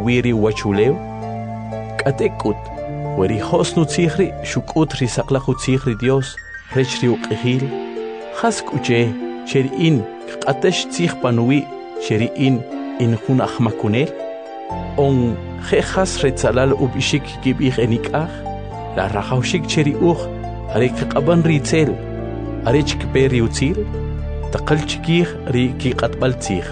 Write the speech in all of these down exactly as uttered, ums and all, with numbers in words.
puwiri wachuleo katekut weri hosnu tsikhri shukut risaqlaqu tsikhri Dios rechri uqihil khask uche cheri in qatesh tsikh panui cheri in in khun akhmakunel on khas retsalal ubishik gibih enikah la rakhawshik cheri ukh arik qaban ritsel arich kperi util taqalchikih ri ki qatbal tsikh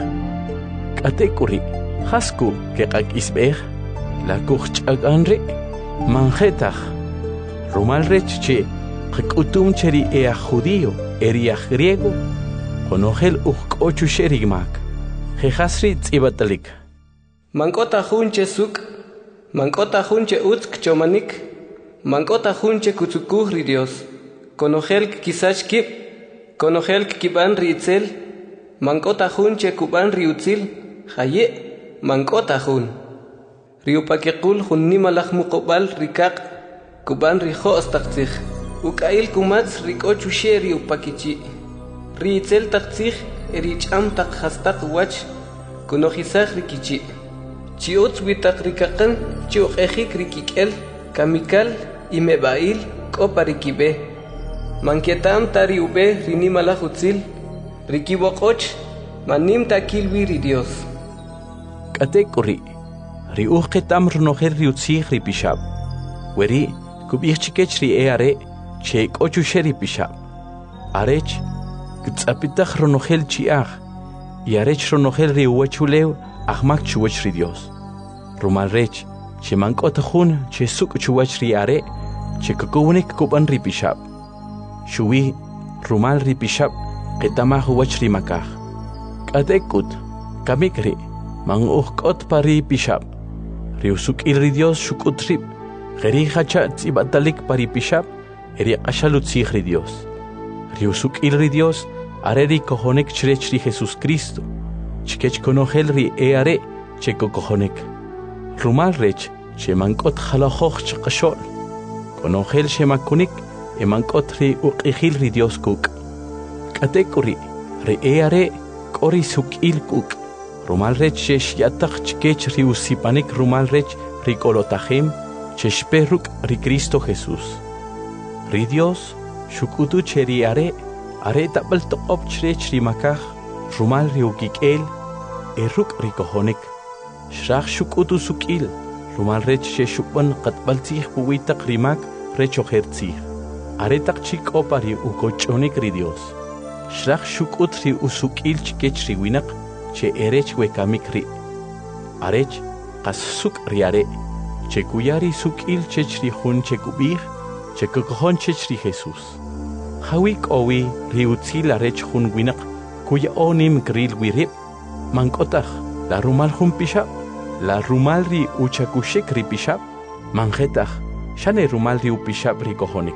katekuri khasku ke qak isbeh la kuch aganre manjetach rumal rechche qkutum cheri e judío eria griego konogel uqochu sherigmak khasri tsibatalik mankota junche suk mankota junche utsk chomanik mankota junche kutsukuhri Dios konogel kisach kip konogel kiban ritzel mankota junche kuban riutzil khaye mankota jun riupakekul junni malach muqobal rikaq kuban rijo astaqtsikh ukail kumats rikochu sheri upakichi ritzel taqtsikh ericham taq hastaq wach kunohisakh rikichi chiot witaq rikaqan chiuqejik rikikel kamikal imebail koparikibe manketam tari ube rini malach utzil rikiboqoch manim takil wiri Dios katekuri ri uqetam rnoher riutzig ri pishab weri kubichikech ri eare che kochu sheri pishab arech gtsapitach rnohel chiach yarech rnohel ri wachulew ahmak chuwach ri Dios rumal rech che mankot khun che suk chuwach ri are che kukunik kuban ri pishab shuwi rumal ri pishab qetama huwach ri makah katekut kamikri man uqot pari pishab riusuk ilri Dios shukutrib geri hacha tsibatalik pari pishab eri qashalut sikhri Dios riusuk ilri Dios areri kohonek chrechri Jesus Cristo chikech konogel ri eare cheko kohonek rumal rech chemankot khalahokh chqashol konogel shemakunik emankot ri uqihil ri Dios kuk katekuri ri eare kori sukil kuk rumal rech shesh yataq chkech ri usipanik rumal rech ri kolotahim cheshperuk ri Cristo Jesus ri Dios shukutu cheri are are tabal toqop chrech ri makah rumal ri ukikel eruk ri kohonik shrach shukutu sukil rumal rech sheshukban qatbal tsikh puwitaq rimak recho hertzikh are taq chikopa ri ukochonik ri Dios shrach shukut ri usukil chkech ri winaq che erech wekamikri arech qasuk riare che kuyari sukil chechri hun che kubih che kokhon chechri Jesus hawik owi riutzil arech hun winaq kuya onim gril wirib mankotach la rumal hun pishab la rumal ri uchakushik ri pishab manjetach shane rumal ri upishab ri kohonik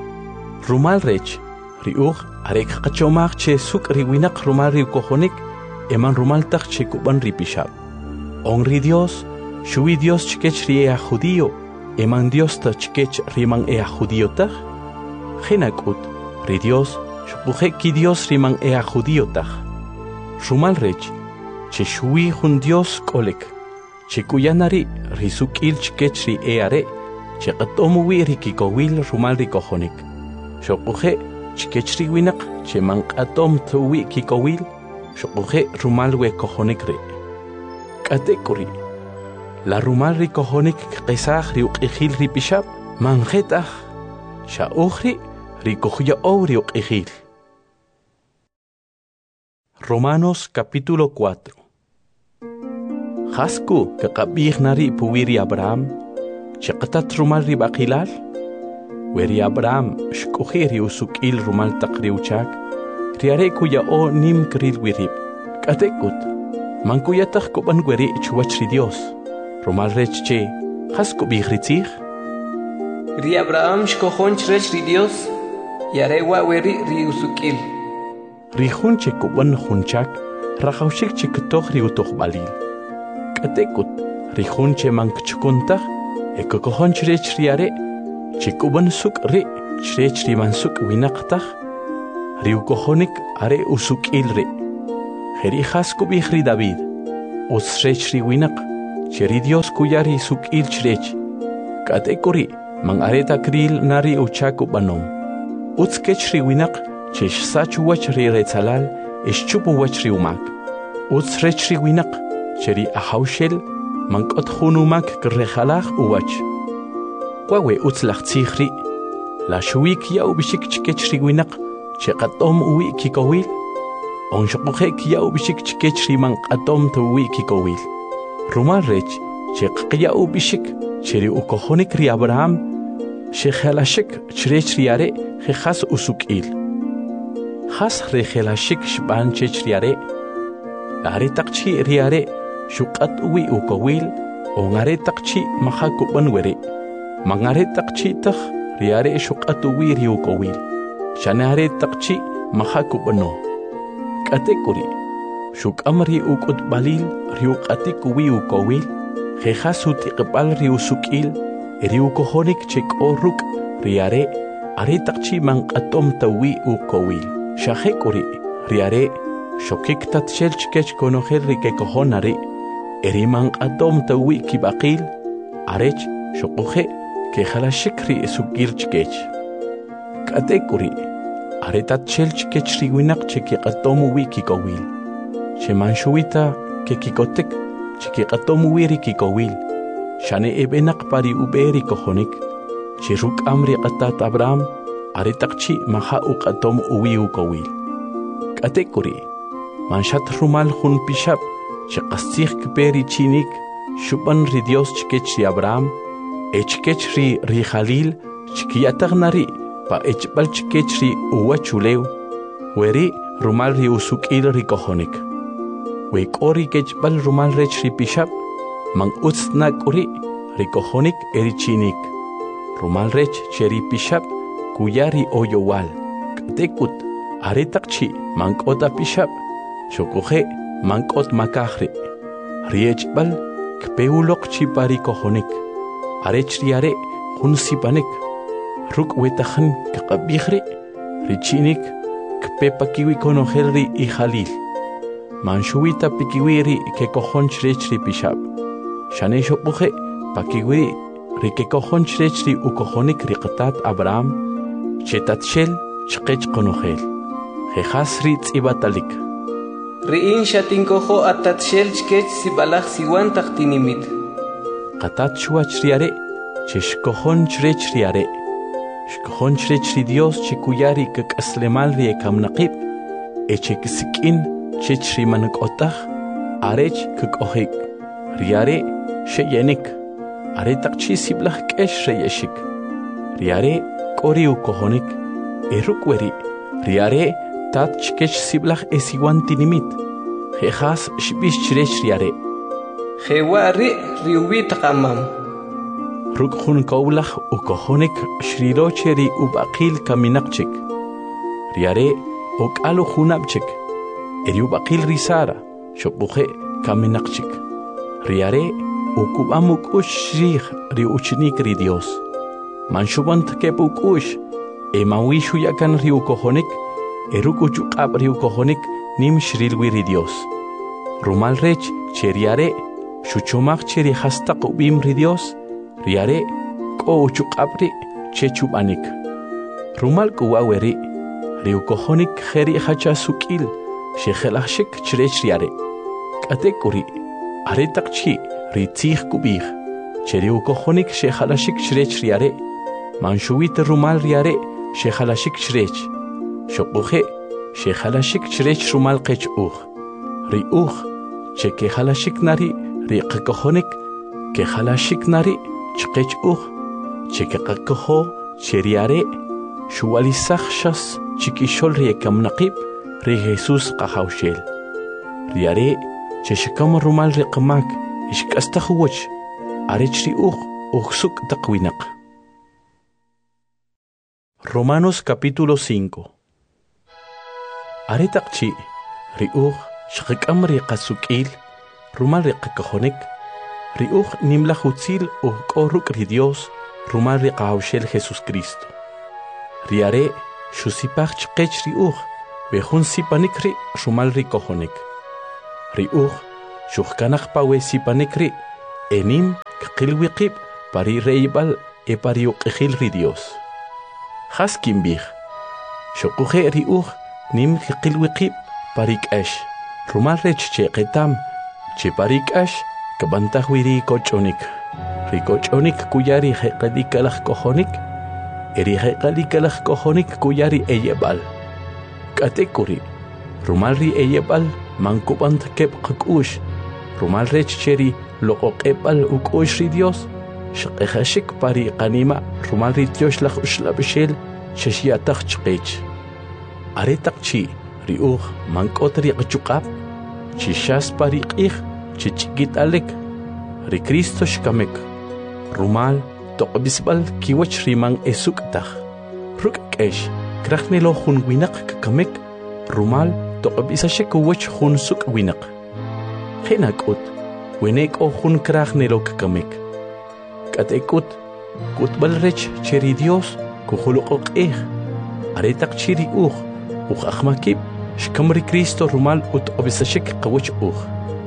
rumal rech ri ug arek qachomach che suk ri winaq rumal ri kohonik eman rumal taq che kuban ri pishab onri Dios shuwi Dios chkech ri ea judío eman Dios ta chkech riman ea judío taq khinakut ri Dios shupuje ki Dios riman ea judío taq rumal rech che shuwi hun Dios kolek che kuyanari ri sukil chkech ri eare che qatomu wi ri kikowil rumal ri kohonik shupuje chkech ri winaq che man qatom tuwi kikowil shukuje rumal we kohonik re katekuri la rumal ri kohonik qesaj ri uqihil ri pishab manjetach sha ukhri ri kohya ori uqihil Romanos capítulo cuatro Hasku que qabih nari puwiri Abraham chaqatat rumal ri baqilal weri Abraham shkukhiri usukil rumal taqri uchak riare kuya o nim kril wirib katekut man kuya tak kuban gweri chuwach ri Dios rumal rech che hasku bihritzig ri Abraham shkohon chrech ri Dios yare wa weri ri usukil ri hunche kuban hunchak rahawshik chiktoh ri utokhbalil katekut ri hunche man kchukuntah ekokohon chrech riare chikuban suk ri chrech ri man suk winaqtah riu kohonik are usuk ilre. Jeri hasku bihri David. Usrech ri winaq. cheri Dios kuyari suk'il chrech k'at'ek'uri man areta kril nari uchaku banom utz kech ri winaq chesh sach wach ri retzalal ixchupu wach ri umak utz rech ri winaq cheri ahawshel man k'ot jun umak krejalaj uwach wawe utz laj tzij ri la xuwik yaw bixik chkech ri winaq che q'atom uwi kikowil onxoqoje kiyaw bixik chkech ri man q'atom tuwi kikowil rumal rech che qyaw bixik cheri ukojonik ri Abraham shejalashik chrech ri are jejas usuk'il jas rejelashik shban chech ri are are taqchi ri are shuqat uwi ukowil ongare taqchi mahakuban were mangare taqchi taq ri are shuqat uwi ri ukowil shanare taqchi mahakubano k'at'ek'uri shuk'amri uk'ut balil ri uq'atik uwi ukowil jejas utiqb'al ri usuk'il ri ukojonik che k'o ruk' ri are are taqchi man q'atom tawi ukowil xajek'uri ri are xokik tatxel chkech konojel ri kekojon are ri man q'atom tawi kib'aqil arech xoqoje kejalashik ri suk'il chkech k'at'ek'uri are tatxel chkech ri winaq che kiq'atom uwi kikowil che manxuwita ke kikotek che kiq'atom uwi ri kikowil xane eb'enaq pari ub'e ri kojonik che ruk'am ri q'atat Abraham are taqchi maja uq'atom uwi ukowil k'at'ek'uri manxat rumal jun pixab che qastzij kpe ri chinik xub'an ri Dios chkech ri Abraham e chkech ri ri Jalil chkiyataq nari pa echb'al chkech ri uwachulew weri rumal ri usuk'il ri kojonik we k'o ri kechb'al rumal rech ri pixab man utz nak'uri ri kojonik e ri chinik rumal rech che ri pixab kuya ri oyowal k'at'ek'ut are taqchi man k'ota pixab xokoje man k'ot makaj ri ri echb'al kpe uloq chi pa ri kojonik arech ri are jun sipanek ruk' wetajan kaq'ab'ij ri ri chinik kpe pakiwi konojel ri ijalil manxuwita pikiwi ri kekojon chrech ri pixab xane xoqoje pakiwi ri kekojon chrech ri ukojonik ri q'atat Abraham che tatxel chqech konojel jejas ri tz'ibatalik ri'in xatinkojo atatxel chkech sib'alaj siwan taq tinimit q'atat xuach ri are che xkojon chrech ri are xkojon chrech ri Dios che kuyari k'aslemal ri ekamnaqib e che kisik'in chech ri man k'otaj arech k'ojik ri are sheyenik are taqchi siblaj k'ex reyexik ri are k'o ri ukojonik e ruk' weri ri are tat chkech siblaj e siwan tinimit jejas xb'ix chrech ri are jewa' ri ri uwi taqamam ruk' jun kowlaj ukojonik xrilo che ri ub'aqil kaminaq chik ri are ok'alu junab chik e ri ub'aqil ri Sara xop'uje kaminaq chik ri are ukub'am uk'ux xrij ri uchinik ri Dios manxub'ant kep uk'ux e manwi xuyakan ri ukojonik e ruk' uchuq'ab' ri ukojonik nim xrilwi ri Dios rumal rech che ri are xuchomaj che ri jastaq ub'im ri Dios ri are k'o uchuq'ab' ri che chub'anik rumal k'uwa weri ri ukojonik je ri jacha suk'il xejelajxik chrech ri are k'at'ek'uri are taqchi ri tzij kub'ij che ri ukojonik xejalashik chrech ri are manxuwit rumal ri are xejalashik chrech xoqoje xejalashik chrech rumal qech uj ri uj che kejalashik nari ri qkojonik kejalashik nari chqech uj che keqakojo che ri are xuwalisaj xas chikixol ri ekamnaqib ri Jesús qajawxel ri are che xekam rumal ri qmak ixk'astaj uwach arech ri uj ujsuk' taq winaq Romanos capítulo cinco are taqchi ri uj xqek'am ri qasuk'il rumal ri qkojonik ri uj nimlaj utzil uj k'o ruk' ri Dios rumal ri qajawxel Jesucristo ri are xusipaj chqech ri uj we jun sipanik ri rumal ri kojonik ri uj xujkanaj pa we sipanik ri enim kqilwiqib pari reibal e pari uqijil ri Dios. Haskim bih, shokuhe ri uj nim kqilwiqib pari k'ash, rumal rech che qetam, che pari k'ash kabantaj wiri kochonik, ri kochonik kuyari jeqalikalaj kojonik, eri jeqalikalaj kojonik kuyari eyebal. Katekuri, rumal ri eyebal mankubant kep qkush, rumal rech cheri loqoqebal ukush ri Dios, shqejashik pari qanima rumal ri Dios laj ushlabishel shashiataj chqech. Aretak chi ri uj mankot ri qchuqab, chishas pari qij chichikit alek, ri Cristo shkamek, rumal toqbisbal kiwach riman esuktaj, ruk kesh krajnelo jun winak kakamek, rumal toqbisashek wach jun suk winak. Genakut, winek o jun krajnelo kakamek. Katekut, kutbal rech cheri Dios kuhuluqok eh, aretak chiri uj, uj ahmakib, shkamri Cristo rumal ut obisashek kawach uj.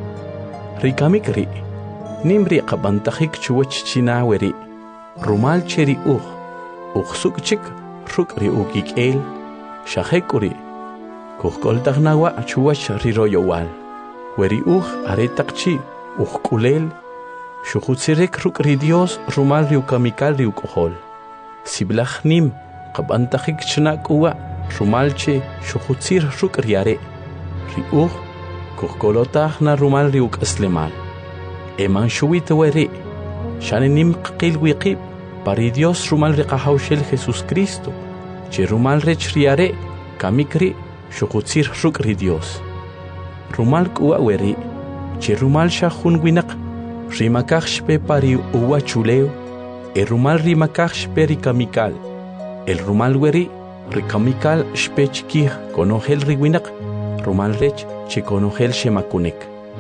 Rikamik ri, nimri qabantajik chuwach china weri, rumal cheri uj, uj sukchik ruk ri ukik el, shahekuri, kuhkoltaj nawa chuwach ri royowal, weri uj aretak chi, uj kulel, shuhutzirek ruk ri Dios rumal ri ukamikal ri ukohol, siblaj nim, qabantajik chna kuwa, rumal che shuhutzir ruk ri are, ri uj, kuhkolotaj na rumal ri ukaslemal. Eman shuwit weri, shani nim qil wiqib, pari Dios rumal ri qahawshel Jesus Cristo, che rumal rech ri are, kamikri, shuhutzir ruk ri Dios. Rumal kuwa weri, che rumal shahun winak, rimakaj shpe pari uwa chuleo, e rumal rimakaj shpe ri kamikal, el rumal weri, ri kamikal shpe chikih konojel ri winak, rumal rech che konojel shemakunek.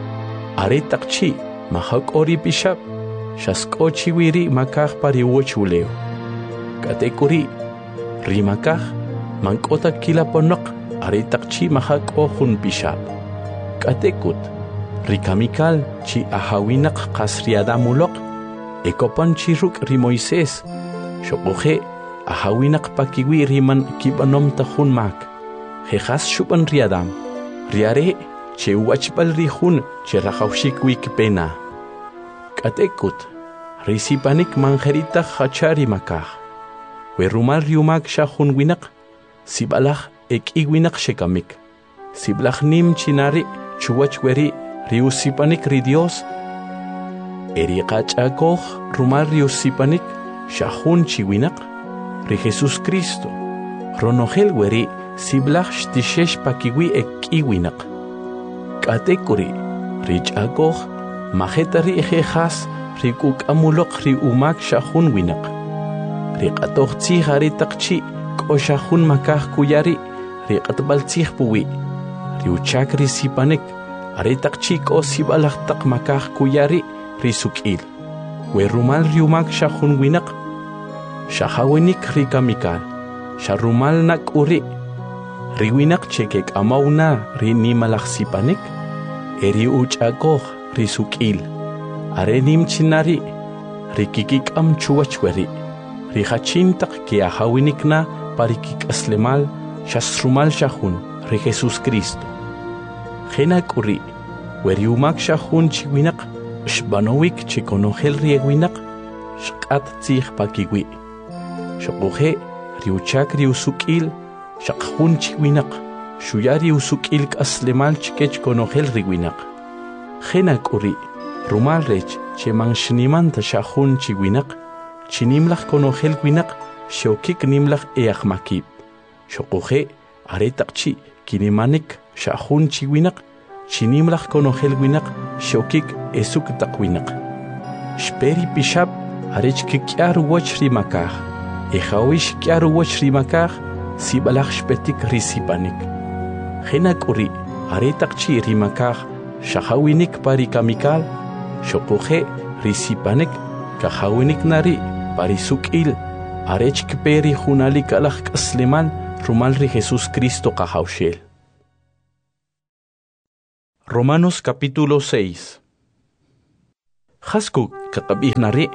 Aretak chi, mahak ori pishab, shasko chiwiri makaj pari uwa chuleo. Katekuri, rimakaj, mankota kila ponok, aretak chi mahak ohun pishab. Katekut, rikamikal chi ahawinak qasriada mulok, ekopan chi ruk ri Moisés, shokoje ahawinak pakiwi riman kibanom tahun mak, jejas shupan riadam, riare che wachbal rihun che rajawshik wikpena. Katekut, risipanik manjerita hachari makaj, we rumal riumak shahun winak, sibalaj ek iwinak shekamik, siblaj nim chinari chuwach weri riusipanik ri Dios, eri qachakoj rumal riusipanik shahun chiwinak, ri Jesus Cristo, ronojel weri siblaj shtishesh pakiwi ek iwinak. Katekuri, richakoj, majeta ri ejejas, ri kukamulok ri umak shahun winak. Ri qatoj tzij aretak chi, ko shahun makaj kuyari, ri qatbal tzij puwi, ri uchak ri sipanek, aretak chi ko sibalaj tak makaj kuyari, ri sukil. We rumal ri umak shahun winak, shahawinik ri kamikal, sharumal nak uri, ri winak chekek amauna ri nimalaj sipanek, eri uchakoj ri sukil, are nim chinari, ri kikik am chuwachweri, ri hachintak ki ahawinik na parikik aslemal, shasrumal shahun, ri Jesus Cristo. Genak uri, weri umak shahun chiwinak, shbanowik chikonojel riewinak, shkat tzij pakiwi. Shokoje, ri uchak ri usukil, shakhun chiwinak, shuyari usukil kaslemal chikech konojel riwinak. Genak uri, rumal rech, che manshimanta shahun chiwinak, chinimlach konojel winak, shokik nimlach eachmakib. Shokoje, aretak chi, kinimanik, shahun chiwinak, chinimlach konojel winak, shokik esuk takwinak. Shperi pishab, arech kikyar wach rimakaj, ejawish kyar wach rimakaj, sibalach shpetik risipanik. Genak uri, aretak chi rimakaj, shahawinik pari kamikal, shokoje risipanik, kahawinik nari, pari sukil, arech kperi hunalik alach kaslemal, rumal ri Jesus Cristo kahawshel. Romanos capítulo seis. Hasku kakabih nari.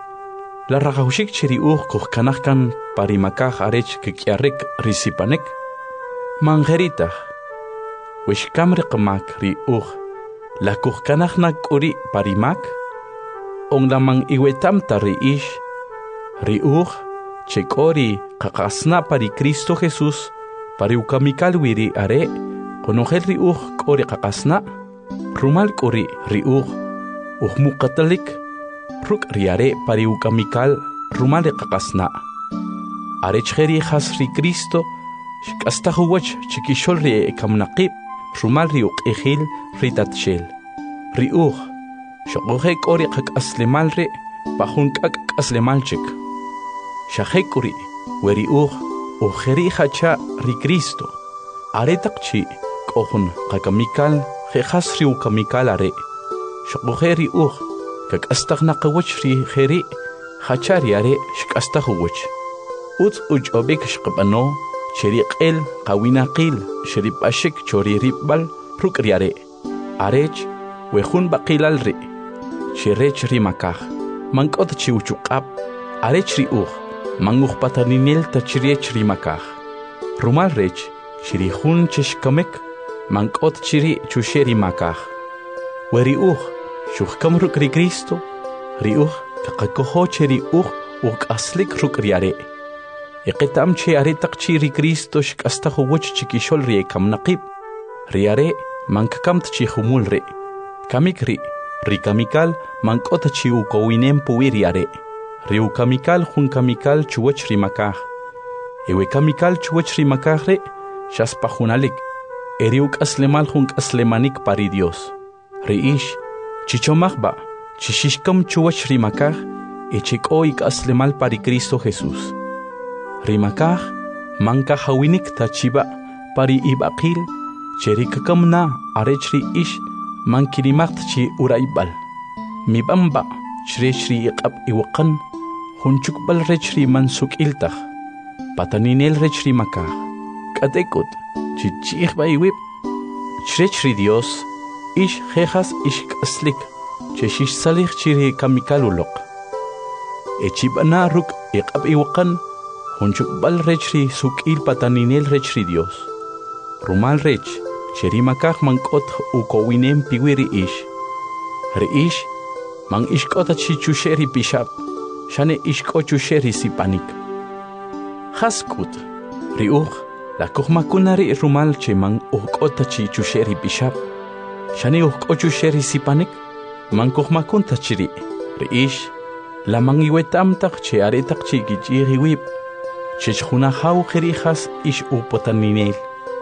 La ragaushik chiri uh kuh kanahkan parimakah arech kikiarek risipanek. Mangerita. Wishkamri kamak ri uh. La kuh kanahnak uri parimak. Ong lamang iwetam tari ish. Ri uh. Chekori kakasna pari Cristo Jesús. Pari ukamikal wiri are. Konohel ri uh kori kakasna. Rumal kori ri uh. Uhmu katalik. Ruk riare pari ukamikal rumale kakasna. Are cheri has ri Cristo. Shkasta huwach chikishol ri ekamnaqib. Rumal ri uk ehil ritatshel. Ri uh. Shokohe kori kak aslemal ri. Pahun kak aslemal chik. Shahekuri weri uh. Ujeri hacha ri Cristo. Are takchi kohun kakamikal. Jejas ri ukamikal are. Shokohe ri uh. Kak astaghnaqawach ri kheri hachari are shkastahwach uts uj obek shqabano sheriq el qawinaqil sherib ashik chori ribbal rukriare arech wehun baqilal ri sherech ri makah mankot chi uchuqab arech ri uh manguh pataninel tachriech ri makah rumal rech shiri hun chishkamek mankot chiri chusheri makah weri uh Shuhkam ruk ri Cristo, ri uh, kakakoho che ri uh, uk aslik ruk riare. Iqitam che are takchi ri Cristo shkastahu wach chikishol ri ekam naqib. Riare, mankakamt chi humul ri. Kamik ri, ri kamikal, mankota chi ukowinem puwi riare. Ri ukamikal hun kamikal chuwach ri makah. Ewe kamikal chuwach ri makah re, shaspahunalik. Eri uk aslemal hun aslemanik pari Dios. Ri ish, Chichomachba, chishishkam chuwach rimakah, echikoik aslemal pari Cristo Jesús. Rimakah, manka hawinik tachiba, pari ibaqil, cherikakamna arechri ish, mankirimacht chi uraibal. Mibamba, chrechri iqab iwakan, hunchukbal rechri mansuk iltah, pataninel rechri makah. Katekut, chichichba iwib, chrechri Dios, Ish jejas ish kaslik, cheshish salih chiri kamikalulok. Echibana ruk iqab iwakan, hunchuk bal rechri sukil pataninel rechri Dios. Rumal rech, cheri makah mankot ukowinem piwiri ish. Re ish, mang ishkota chi chusheri pishap, shane ishko chusheri sipanik. Haskut, riuch, la kuhmakunari rumal che mang ukota chi chusheri pishap. Shani uhkochu sheri sipanik, mankuh makunta chiri, reish, la mangiwetam tak che aretak chi gichiri wip, chechuna hau jerijas ish upotaninel.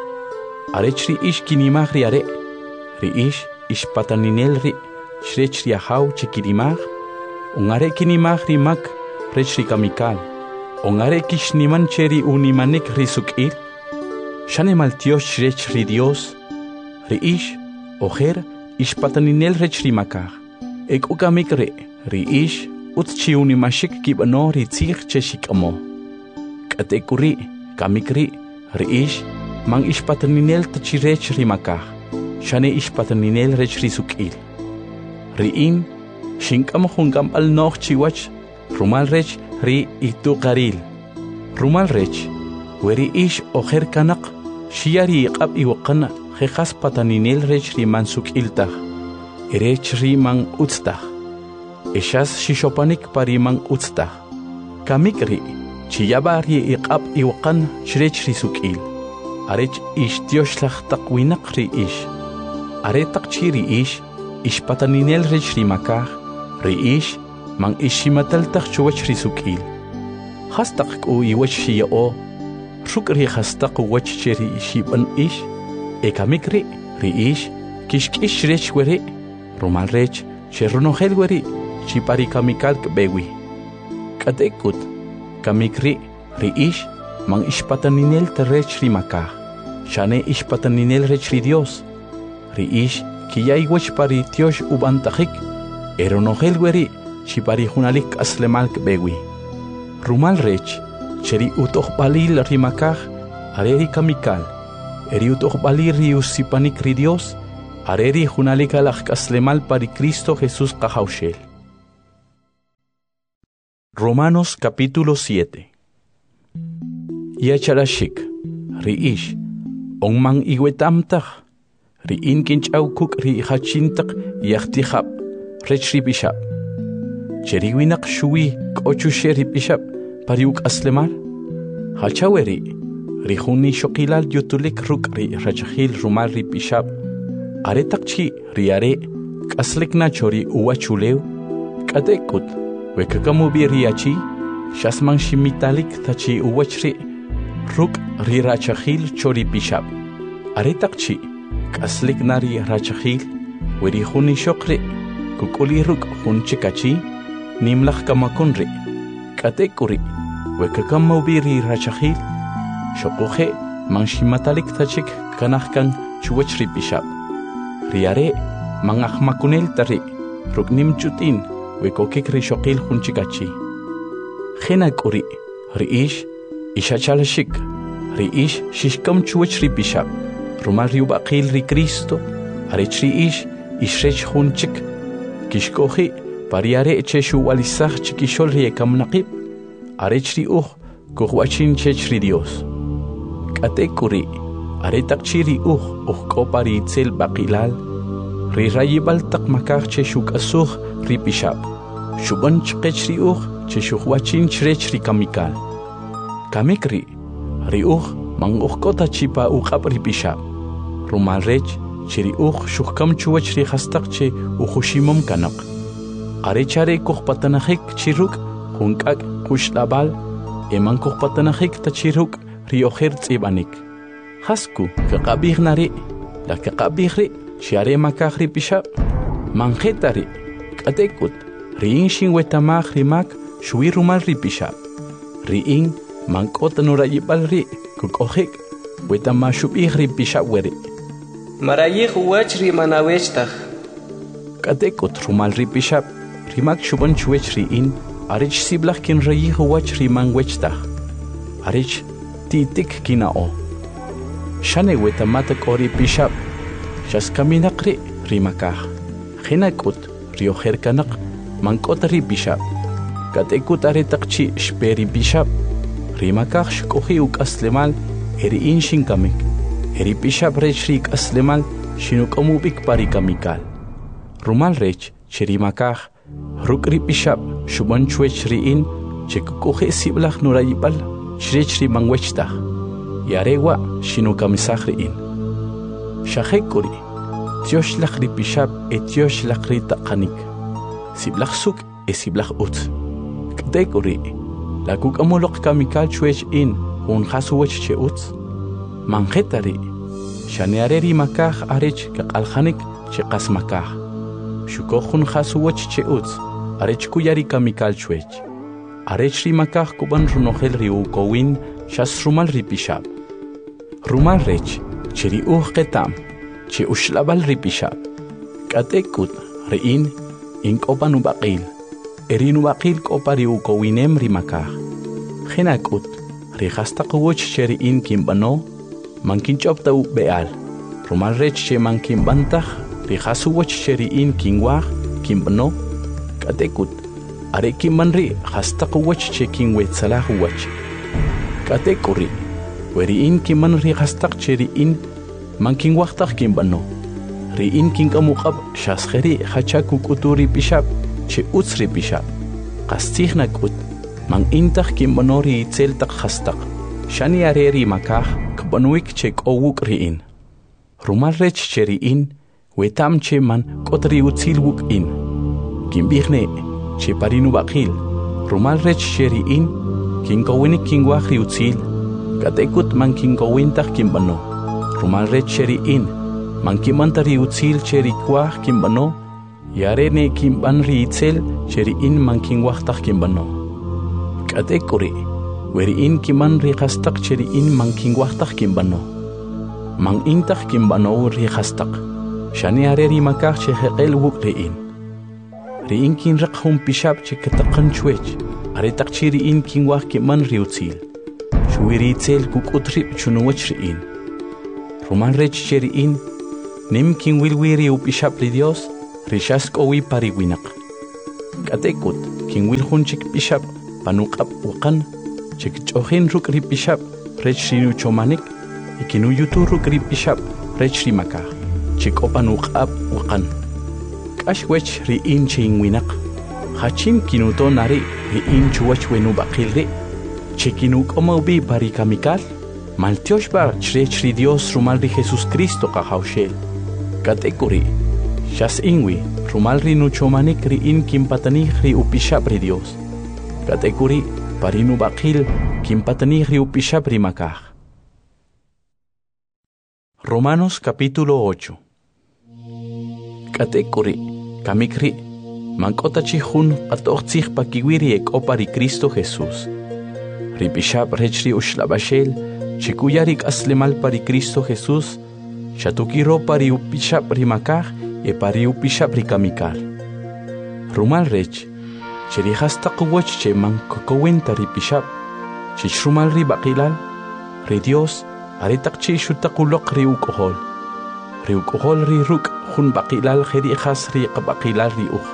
Arechri ish kinimagri are, reish, ish pataninel ri, shrechri hau chikirimag, ungare kinimagri mak, rechri kamikal, ungare kishniman cheri unimanik risukil, shane maltios shrechri Dios, reish, Ojer ish pataninel rechri makah. Ek ukamik re, ri ish, utchi unimashik kibano ri tzich cheshik amo. Katekuri, kamikri, ri ish, mang ish pataninel tachirech ri makah. Shane ish pataninel rechri sukil. Ri in, shinkam hungam al noch chiwach, rumal rech ri itu karil. Rumal rech, weri ish ojer kanak, shiari iqab iwaqana. Jejas pataninel rechri mansuk iltah, erechri man utstah, eshas shishopanik pari man utstah, kamikri, chiyabari iqab iwakan shrechri sukil, arech ish tioshlach takwinakri ish, aretak chiri ish, ish pataninel rechri makah, ri ish, man ishimataltach chuwachri sukil, hastak u iwach shiyao, shukri hastak wach cheri ishiban ish, Ekamikri, riish, kishkish rech weri, rumal rech, cherronogel weri, chipari kamikal bewi. Katekut, kamikri, riish, man ishpataninel terrech rimakah, shane ishpataninel rech ri Dios. Riish, kiyaiwech pari tiosh ubantajik, eronogel weri, chipari junalik aslemal bewi. Rumal rech, cheri utoh balil rimakah, areri kamikal. Eriutoh balir riusipanik ri Dios, areri junalika lach aslemal pari Cristo Jesús kahaushel. Romanos capítulo siete. Yacharashik, riish, ongmang iwetamtach, riin kinchaukuk ri hachintak yachtihab, rechri bishab. Cheriwinak shui kochusheri bishab, pariuk aslemal. Hachaweri, rihuni shokilal yutulik ruk ri rachahil rumal ri bishab. Aretakchi riare, kaslikna chori uwachuleu, kadekut, wekakamubi riachi, shasman shimitalik tachi uwachri, ruk ri rachahil chori bishab. Aretakchi, kaslikna ri rachahil, werihuni shokri, kukuli ruk hunchikachi, nimlach kamakunri, kadekuri, wekakamubi ri rachahil, shokuhe, manshimatalik tachik kanahkan chuwachri bishab. Riare, mangakmakunel tari, ruknim chutin, wekokik rishokil hunchikachi. Henakuri, riish, ishachalashik, riish, shishkam chuach ribishab, rumal riubakil ri Cristo, arech riish, ishrech hunchik, kishkohi, pariare cheshu walisach chikishol riekam nakib, arech riuh, kuhwachin chech ri Dios. Katekuri, aretak chiri uh uh kopari itzel bakilal ri rayibal tak makar cheshuk asuh ri bishab shuban chqech ri uh cheshuk wachin chrech ri kamikal kamikri ri uh mang uh kota chipa uqab ri bishab rumal rech chiri uh shukam chuwach ri khastak che uhushimom kanak arechare kuh patanahik chiruk hunkak kushlabal eman kuh patanahik tachiruk ri oher tsibanik Hasku kakabih nari, la kakabih ri, shiare makah ri bishab, manjetari, katekut, riin shin wetamah rimak, shui rumal ri bishab, riin mankot nurayibal ri, kukohik, wetamah shubih ri bishab weri. Marayih uwach ri manawechtach. Katekut rumal ri bishab, rimak shuban chuech riin, arich siblach kin rayih uwach ri manwechtach, arich titik kinao. Shane wetamata kori bishab, shaskaminakri rimakah, hinakut rioherkanak, mankotari bishab, katekut aretakchi shperi bishab, rimakah shkohi uk aslemal, eri inshin kamik, eri bishab rech rik aslemal, shinukamubik parikamikal. Rumal rech, cherimakah, rukri bishab, shuban chuech riin, chekukohe siblach nurayibal, shrech rimangwechtah. Yarewa shinu kamisahriin. Shahekuri, tiosh lakri bishab et tiosh lakri takanik. Siblach suk e siblach ut. Kadekuri, lakuk amulok kamikal chuech in, un hasuwech che ut. Manjetari, shaneareri makah arech kakalhanik che kas makah. Shukohun hasuwech che ut, arech kuyari kamikal chuech. Arech ri makah kuban runohel riu kowin, shas rumal ri bishab. Rumal rech, cheri uh ketam, che ushlabal ri bishab. Katekut, riin, in kopan ubakil. Erin ubakil kopa riu kowinem ri makah. Henakut, ri hastakuwoch cheri in kimbano, mankinchop tau beal. Rumal rech che mankimbantach, ri hasuwoch cheri in kingwah, kimbano. Katekut, are kimbanri hastakuwoch che kingwet salahuwach. Katekuri, weriin kiman ri hastak cheri in manking waktak kimbano. Riin king kamukab shaskeri hachakuk uturi bishab che utsri bishab. Kastih nakut mang intach kimbano ri itzel tak hastak. Shani areri makah kabanuik che kowuk riin. Rumal rech cheri in wetam che man kotri utsil wuk in. Kimbihne che parinu bakil. Rumal rech cheri in king kawinik king wakri utsil. Katekut man king kawintach kimbano. Rumal rech cheri in. Man kimantari utsil cheri kwah kimbano. Yarene kimban ri itzel cheri in man king wachtach kimbano. Katekuri. Weri in kiman ri hastak cheri in man king wachtach kimbano. Man intach kimbano ri hastak. Shani areri makach che heqel wuk ri in. Ri in kin rakhum pishab che katakan chwech. Aretak cheri in king wah kiman ri utsil. Shuiri itzel kukutrip chunuwach ri in. Rumal rech cheri in. Nim king wilwiri upishab ri Dios. Rishask owi pariwinak. Katekut king wil hunchik pishab. panuqap uqan chekchohin ruk ripishab rech rinu chomanik ikinu yutu ruk ripishab rech rimaka chikopanuqap uqan kash wech riin chingwinak hachim kinuto nari riin chuwach wenu baqilri chekinu komaubi parikamikal maltiosh bar chrech ri Dios rumal ri Jesus Cristo qahawshel katekuri shas inwi rumal ri nuchomanik ri in kimpatani ri upishab ri Dios katekuri parinu baqil kimpatani ri upishab ri makaj. Romanos capítulo ocho. Katekuri kamikri mankota chihun qatoqtzig pakiwiri ekopa ri Cristo Jesus ri pishab rech ri ushlabashel chikuyarik aslemal pari Cristo Jesús shatukiro pari upishab rimakaj e pari upishab rikamikal rumal rech cheri hasta quwach che man kokowenta ripishab chichrumal ribaqilal ri Dios aritaq chi shutaquloq ri ukohol ri ukohol ri ruk hun baqilal kheri khas ri qabaqilal ri uj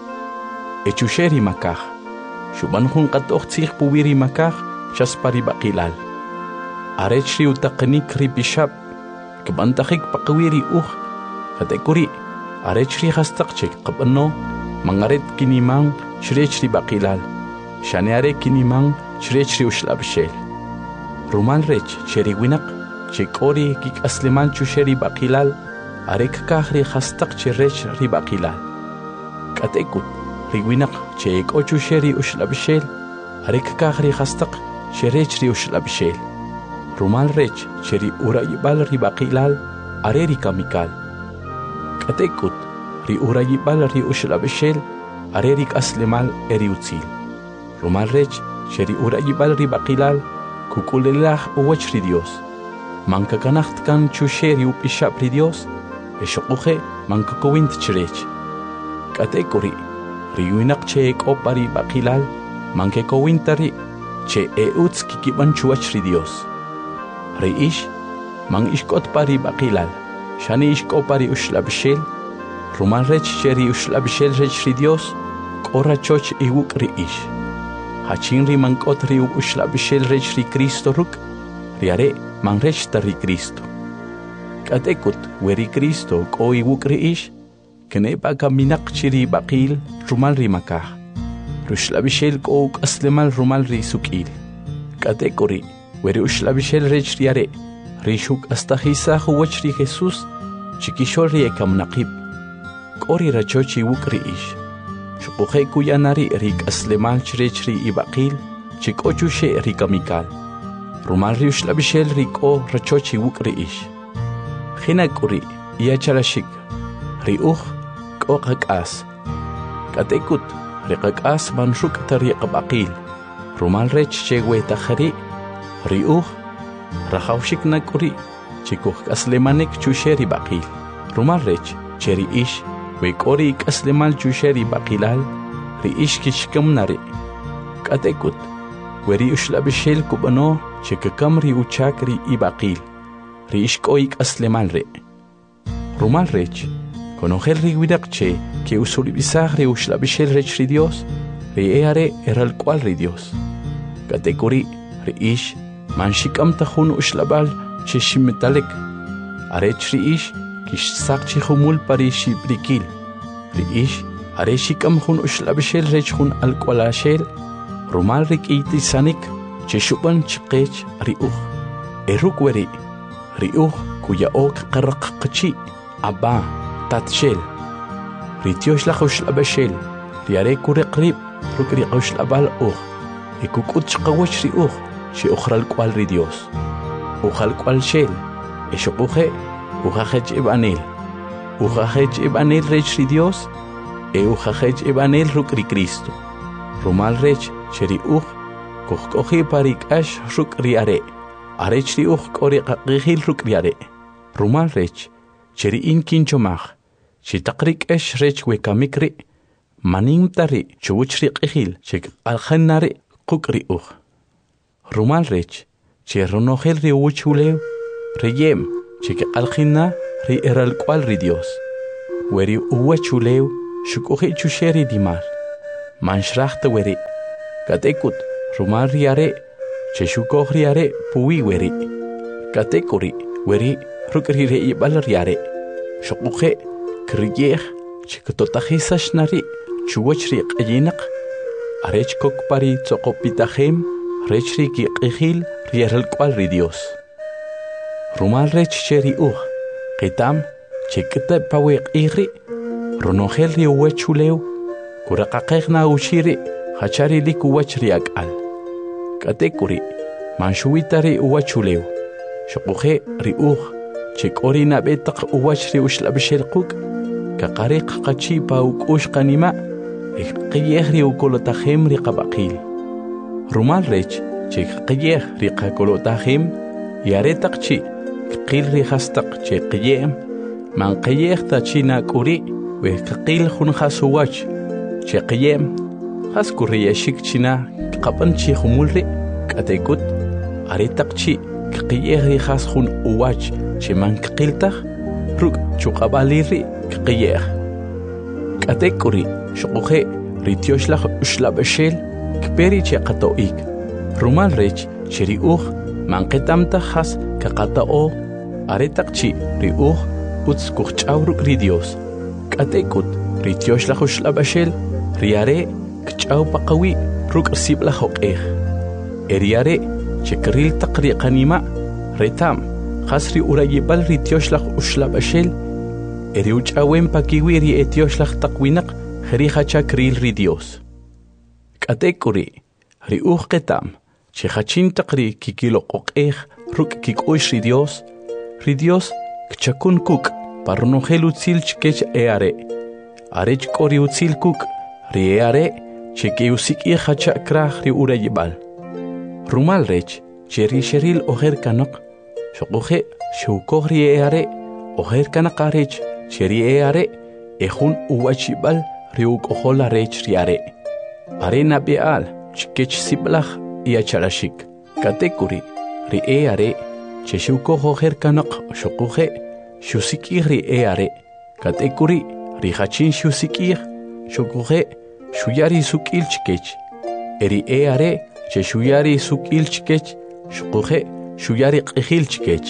echusheri makaj shuban hun qatoqtzig puwiri makaj shas pari baqilal arech ri utaqnik ri pishab kbantakhik paqwiri uj katekuri arech ri hastaqchik qabno mangaret kiniman chrech ri baqilal shaneare kiniman chrech ri ushlabshel rumal rech cheri winaq chekori kik asleman chusheri baqilal arek kahri hastaq chrech ri baqilal katekut ri winaq chek ochusheri ushlabshel arek kahri hastaq chrech ri ushlabshel rumal rech cheri urayibal ri baqilal areri kamikal katekut ri urayibal ri ushlabshel areri aslemal eri utzil rumal rech cheri urayibal ri baqilal kukulelah uwach ri Dios manka kanacht kan chusheri upishab ri Dios eshoquje manka kowint chrech katekuri ri winaq che ekopari baqilal manke kowintari che eutz kikiban chuwach ri Dios Reish, man ishkot pari baqilal, shani ishko pari ushlabshel, rumal rech cheri ushlabshel rech ri Dios, kora choch iwuk reish. Hachin ri mankot ri ushlabshel rech ri Cristo ruk, riare man rech ta ri Cristo. Katekut weri Cristo ko iwuk reish, kenepa kaminak chiri baqil rumal ri makaj. Rushlabshel ko aslemal rumal ri sukil. Katekuri weri ushlabishel rech riare rishuk astahisa huwach ri Jesus chikishol ri ekamnaqib kori rachochi wukri ish shuquje kuyanari rik aslemal chrech ri ibaqil chikochushe ri kamikal rumal ri ushlabishel riko rachochi wukri ish khina kuri yacharashik ri uj qoqaqas katekut ri qaqas manshuk tari qabaqil rumal rech chewe takhari Riuj, rahawshik nakuri, chikuj kaslemanek chusheri baqil. Rumal rech, cheri ish, wekori kaslemal chusheri baqilal, ri ish kishkam nari. Katekut, weri ushlabishel kubano, chekakam ri uchak ri ibaqil, ri ish koi kaslemal re. Rumal rech, konojel ri widak che, que usuribisag ri ushlabishel rech ri Dios, ri eare eral cual ri Dios. Katekuri, ri ish, manshikam tahun ushlabal cheshimitalek arech riish kish sakchi humul parishi brikil riish areshikam hun ushlabshel rech hun alqolashel rumal rikiti sanik cheshuban chiqech riuj eruk weri riuj kuya ok qarqaqchi aba tatshel ritiosh la ushlabshel riare kuriqrib rukri ushlabal uj ikukut chqawach riuj she ukhral kwal ri Dios ukhal kwal shel eshopuje ukhaj ibanel ukhaj ibanel rech ri Dios e ukhaj ibanel ruk ri Cristo rumal rech cheri uj kokkohi parik ash ruk ri are arech ri uj kori qaqihil ruk ri are rumal rech cheri in kinchomaj chitaqrik ash rech wekamikri manim tari chuchri qihil chek alkhanari qukri uj rumal rech che ronogel ri uchuleu reyem che que alkhina ri eral cual ri Dios weri uwachuleu shukuhi chusheri dimar manshrachta weri Katekut rumal riare cheshuko riare puwi weri. Katekuri weri rukri re ibal riare. Shokuhe kriyeh chiktotahisash nari chuwachri qayinak. Arech kokpari tsokopitahem rechri ki qihil rieral kwal ri Dios. Rumal rech cheri uh qitam chikta paweq iri ronogel ri uwachuleu kuraqaqeqna ushiri hachari liku wachri akal. Katekuri manshuitari uwachuleu shokuhe ri uh chikori nabetaq uwachri ushlabshelquk kaqariq qachi paukush qanima qiyeh ri ukolotahem ri qabaqil. Rumal rech chik qiyeh ri qakolotahem yaretaq chi qil ri hastaq chi qiyem man qiyeh ta china kuri we qil khun khasuwach chi qiyem khas kuri yashik china qapan chi khumulri katekut aretaq chi qiyeh ri khas khun uwach chi man qiltaq ruk chuqabaliri qiyeh katekuri shoqhe ritioshlah ushlabashel kperi chi qatoik rumal rech chiri uh manqetamta khas kaqatao aretaq chi ri uh uts kuchawruk ri Dios katekut ritioshlah ushlabashel riare kchaw paqawi ruk sibla hoqeh eriare chikril taqri qanima retam khas ri urayibal ritioshlah ushlabashel eri uchawen pakiwi ri etioshlah taqwinaq khri khacha kril ri Dios katekuri ri uh qetam chi khachin taqri kikilo qoqeh ruk kikush ri Dios ri Dios kchakun kuk parnogel utsil chkech eare arech kori utsil kuk ri eare cheki usiki khacha krah ri urayibal rumal rech cheri sheril oher kanaq shoqohe shukor ri eare oher kanaq arech cheri eare ehun uwachibal ri ukohola rech ri are arena beal chkech siblach iacharashik katekuri ri eare cheshuko hoher kanaq shoqohe shusiki ri eare katekuri ri hachin shusiki shoqohe shuyari sukil chkech eri eare cheshuyari sukil chkech shoqohe shuyari qihil chkech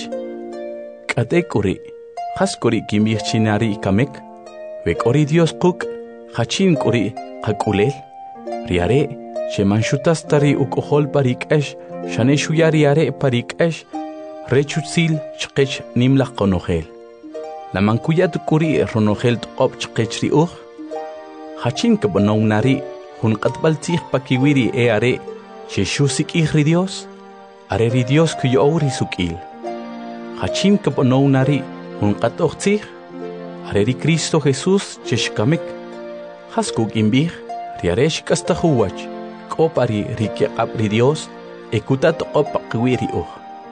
katekuri haskuri kimich chinari kamek vekori Dios quk hachin kuri qakulel riare shemanshutas tari ukohol parikesh shane shuyari are parikesh rechutsil chqech nimlaq qonogel la mankuyat kuri ronogel tqop chqech ri uh hachin kabnownari hun qatbaltih pakiwiri e are sheshusik ri Dios are ri Dios kuyori sukil hachin kabnownari hun qatochtih are ri Cristo Jesus cheshkamek haskuk imbih riaresh kastahuwach kopari rike abri Dios ekutat opaqwiri uh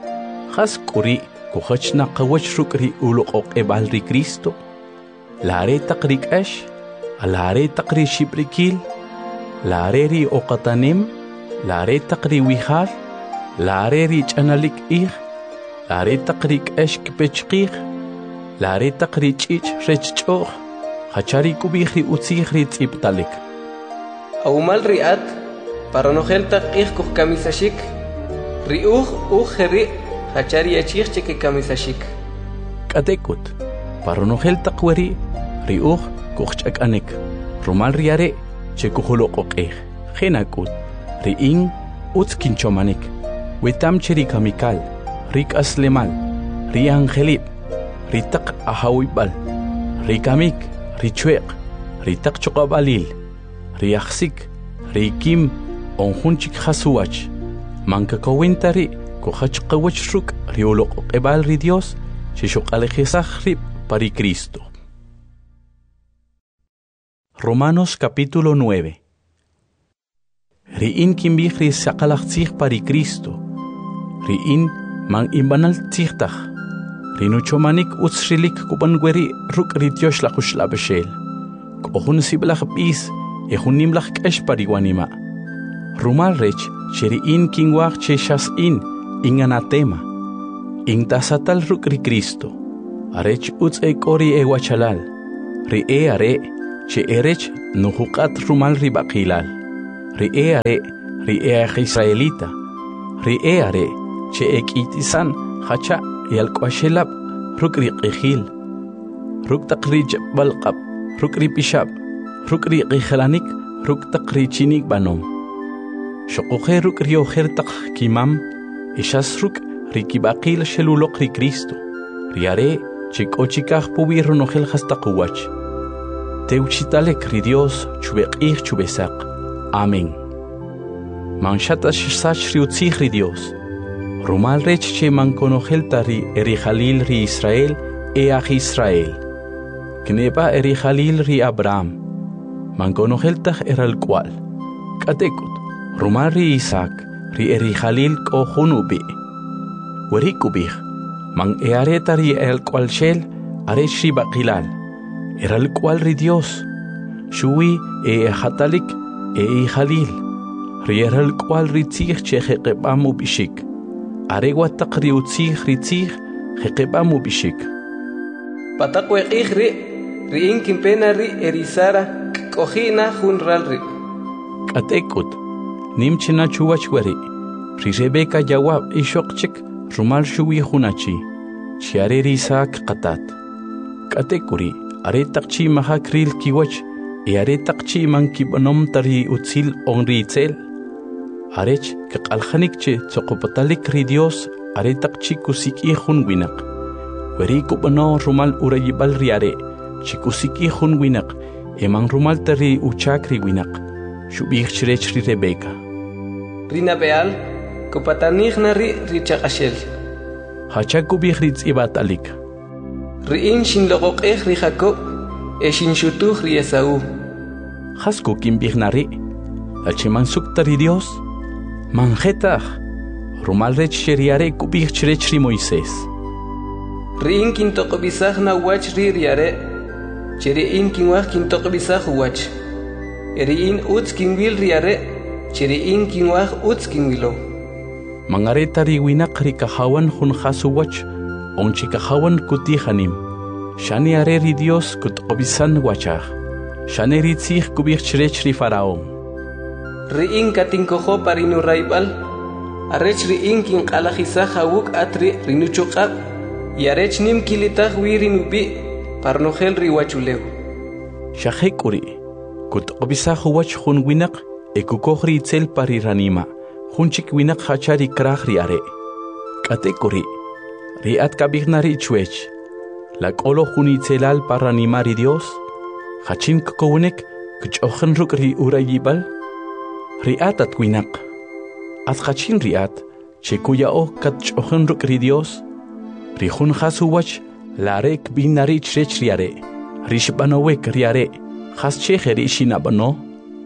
haskuri kuhachna qawach rukri uloq ebal ri Cristo lare taqrik ash alare taqri shibrikil lare ri oqatanim lare taqri wihal lare ri chanalik ih lare taqrik ash kpechqih lare taqri chich rechchoh hachari kubihri utsihri tsiptalik Aumal riat para no gelta qih kuh kamisashik ri uh uh ri hachari achih cheke kamisashik katekut para no gelta qweri ri uh kuh chakanek rumal riare chekuholo qoqeh khenakut ri in utskin chomanik wetam cheri kamikal rik aslemal ri angelip ri taq ahawibal ri kamik ri chweq ri taq choqabalil riaxsik rikim onjunchik khasuwach manka kowintari kohach qawach ruk rioloq qebal ri Dios shishoqalejisaj ri pari Cristo. Romanos capítulo nueve. Riin kimbih ri saqalajtzij pari Cristo riin man imbanal tzijtaj rinuchomanik utsrilik kubanweri ruk ri Dios la khuslabeshel kohun siblaj bis ejunim laj k'ex pariwanima rumal rech cheri in kinwaj cheshas in in anatema in tasatal ruk ri Cristo arech utz e kori e wachalal ri e are che erech nuhuqat rumal ri baqilal ri e are ri eaj Israelita, ri eare, che ek itisan, hacha, yalquashelab, rukri qihil, ruk taqri balqab, rukri pishab, rukri qihalanik, ruk taqri chinik banom. Shoquhe rukri ojer taq kimam, ishas ruk rikibaqil shelulok ri Cristo, riare, chik ochikaj pubi ronogel hastaquwach. Teuchitalek ri Dios chubeqih chubesak. Amén. Manchata shsach ri utzih ri Dios. Rumal rech che man konogel tari eri Jalil ri Israel e ach Israel. Kneba eri Jalil ri Abraham. Man konogel tach eral cual. Katekut. Rumal ri Isaac ri eri Jalil ko hunubi. Werikubih. Man eareta ri el cual shel arech ri baqilal. Eral cual ri Dios. Shui e hatalik e Jalil. Rieral cual ri tzih che jeqebamu bishik. Aregua taqri utzih ri tzih jeqebamu bishik. Patakwe ri ri inkin pena ri erisara kohina hunral ri. Katekut. Nimchina chuwachwari. Ri Rebeka jawab ishokchik rumal shuwi hunachi. Chiare ri Isaac qatat. Katekuri. Are taqchi mahakril kiwach. E are taqchi man kibanom tari utzil onri itzel. Arech que qalkhanik che tsoqopatalik ri Dios are taqchi kusiki hun winak. Weri kubano rumal urayibal riare chikusiki hun winak eman rumal tari uchakri winak. Shubih chrech ri Rebeka. Rina beal kupatanich na ri ri chaqashel. Hachakubih ri tsibatalik. Ri in shin loqoqeh ri Jacob e shin shutuh ri Esaú. Hasku kimbih nari. Achiman suktari Dios. Manjetach, rumal rech sheriare kubih chrech ri Moisés. Rin kin toqbisaj na wach ri riare, cheri in kin wach kin toqbisaj wach. Eri in uts kin wil riare, cheri in kin wach uts kin wilo. Mangareta ri winak ri kahawan hun khasu wach, onchi kahawan kutihanim. Shani are ri Dios kutqbisan wachach. Shani ri tzih kubih chrech ri Faraón. Riin katinkojo parinu raibal, arech riin kin qalajisa hawuk atri rinuchuqab, y arech nim kilitah wirinubi parnogel riwachuleu. Shahekuri, kut obisa huwach hun winak, ekukohri itzel pariranima, hunchik winak hachari krahri are. Katekuri, riat kabignari chuech, la kolo hunitzelal paranimari Dios, hachin kokownek, kuchochen rukri urayibal. Riat at winak. At hachin riat, chekuya o kat chochen rukri Dios. Rihun hasuwach, larek binari chrech riare. Rishbanowek riare, has cheche rishinabano.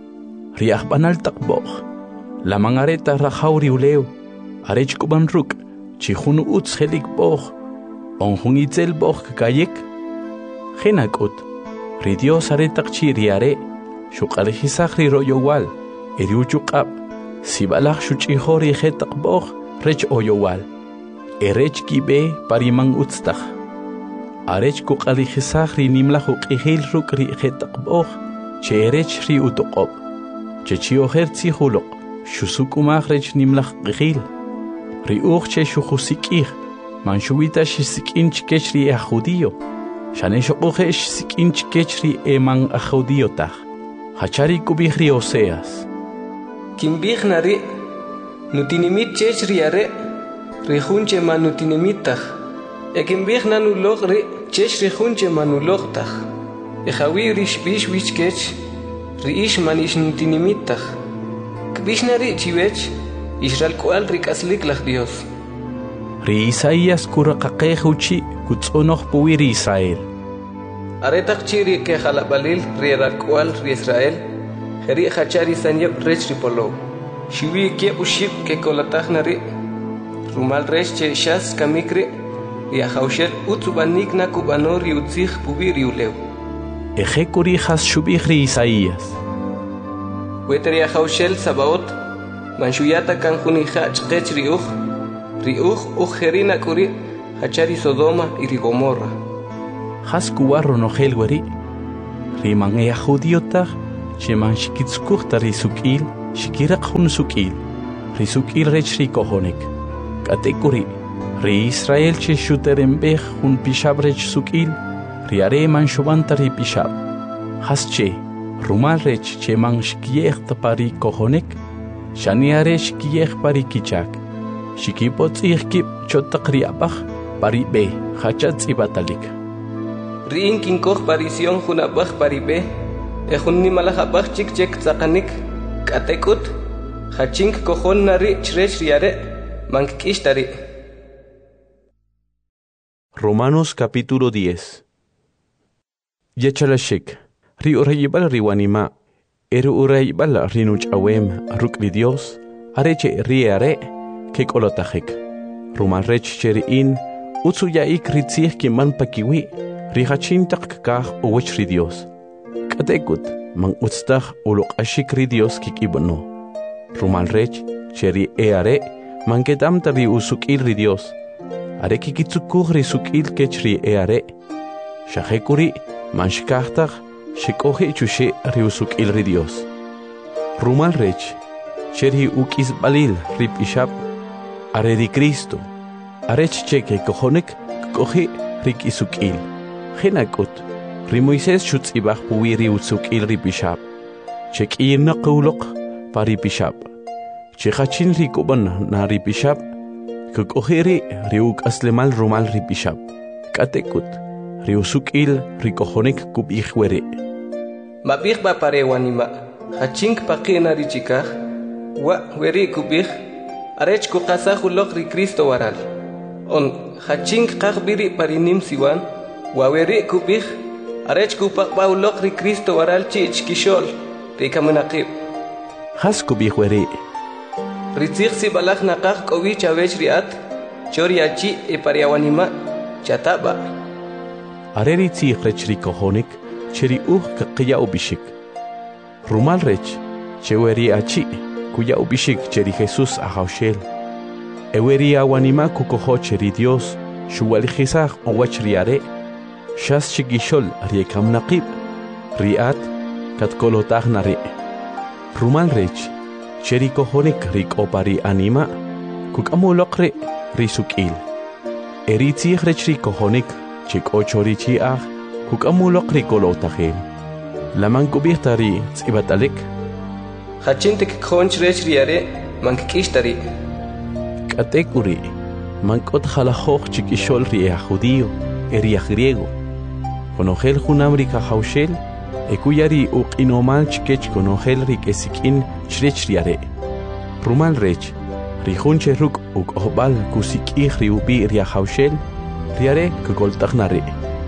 Riach banal takboch. La mangareta rahauri uleu. Arech kuban ruk, chihun uts helik boch. Onhun itzel boch kayek. Henakut. Ridios aretak chi riare. Shukalejisakri royowal. Eriuchukab, sibalach shuchihori hetakboch, rech oyowal. Erech kibe parimang utstach. Arech kukalihisach ri nimlach ukihil ruk ri hetakboch, che erech ri utokob. Che chioher tzihulok, shusukumach rech nimlach gihil. Ri uch che shuhusikih, man shuwita shisikin chkech ri a judío. Shaneshokuche shisikin chkech ri eman a judío tach. Hachari kubih ri Oseas. Kimbih nari, nutinimit chech riare, rihunche manutinimitach. E kimbih nanulog ri, chech rihunche manulogtach. E hawi rish bish wish kech, riish manish nutinimitach. Kbish nari chivech, ishral kual rikaslik lach Dios. Ri Isaías kurakakeh uchi, kutsonoch puwiri Israel. Aretach chiri ke halabalil riral kual ri Israel. Heri hachari sanyep rech ripolo. Shiwi ke uship ke kolatach nari. Rumal rech che shas kamikri. Ya haushel utsubanik na kubanor ri utzich pubi riuleu. Ejekuri has shubih ri Isaías. Weter ya haushel sabaot. Manshuyata kan hunija chkech riuch. Riuch ujerina kuri. Hachari Sodoma y Gomorra. Has kuwarro nogel weri. Riman ea judiotach. Sheman shikitskuch tari sukil, shikiraq hun suk'il ri suk'il rech ri kojonik k'atek'uri ri Israel che xuterembej hun pixab rech suk'il ri are man xubanta ri pixab hasche rumal rech che man xkiyejta pari kojonik shani are xkiyej pari kichak xikipotz'ij kib chotaq ri abaj pari be hachatz ibatalik ri'in kinkoj parision jun abaj pari be e jun nimalaj abaj chik chek tzaqanik k'atek'ut hachink kojon nari chrech riare mank'ixtari. Romanos capítulo diez. Yachalashik ri urayibal riwanima eru urayibal rinuch awem rukri Dios areche riare ke kolotajik rumal rech cheriin utsu yaik ritzih kiman pakiwi rihachintaq kakaj uwech ri Dios k'atek'ut man utztaj uloq ashik ri Dios kikibno rumal rech cheri eare man ketamta ri usuk'il ri Dios are kikitzukuj ri suk'il kech ri eare shajekuri man xkajtaj xikoji chuxe ri usuk'il ri Dios rumal rech cheri uk'isb'alil ri p'ixab are di Cristo arech cheke kojonik koji ri k'isuk'il jinak'ut ri Moisés xutz'ibaj puwi ri usuk'il ri p'ixab chek'iyna qawloq pa ri p'ixab chejachin ri k'ub'an na ri p'ixab kukoji ri ri uk'aslemal rumal ri p'ixab k'atek'ut ri usuk'il ri kojonik kub'ij weri mab'ij ba parewanima hachink paqina ri chikaj wa weri kub'ij arech kuqasaj uloq ri Cristo waral on hachink qaj biri parinim siwan wa weri kub'ij arech kupaqba uloq ri Cristo waral chich kixol ri kamunaqib has kub'ij weri ritzij si balaj naqaj k'owi chavech riat chori achi e pariawanima chataba are ri tzij rech ri kojonik cheri uj kaqiya ubishik rumal rech cheweri achi kuya ubishik cheri Jesús ajawshel eweri awanima kukojo cheri Dios shuwalijisaj owach riare shas chigishol ri kamnaqib riat katkolotaj nari rumal rech cheri kojonik ri k'opari anima kuk'amuloq ri ri suk'il eri tzij rech ri kojonik chik'ocho ri chi'aj kuk'amuloq ri kolotajel laman kub'ij ta ri tz'ibatalik hachintik k'jon chrech riare mank'ixtari k'atek'uri mank'ot jalajoj chik'ixol ri ej judío eri ej griego konojel junam ri kajawxel ekuya ri uq'inomal chikech konojel ri k'esik'in chrech riare rumal rech ri jun che ruk' uk'ojb'al kusik'ij ri ub'i' ri ajawxel riare kukoltaj nari